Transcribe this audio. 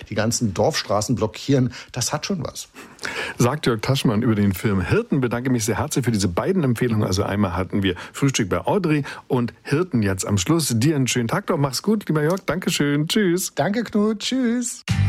die ganzen Dorfstraßen blockieren, das hat schon was. Sagt Jörg Taschmann über den Film Hirten. Bedanke mich sehr herzlich für diese beiden Empfehlungen. Also einmal hatten wir Frühstück bei Audrey und Hirten jetzt am Schluss. Dir einen schönen Tag doch. Mach's gut, lieber Jörg. Dankeschön. Tschüss. Danke, Knut. Tschüss.